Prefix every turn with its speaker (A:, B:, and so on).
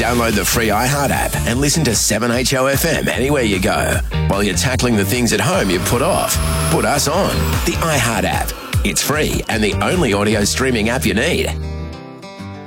A: Download the free iHeart app and listen to 7HOFM anywhere you go. While you're tackling the things at home you put off, put us on. The iHeart app. It's free and the only audio streaming app you need.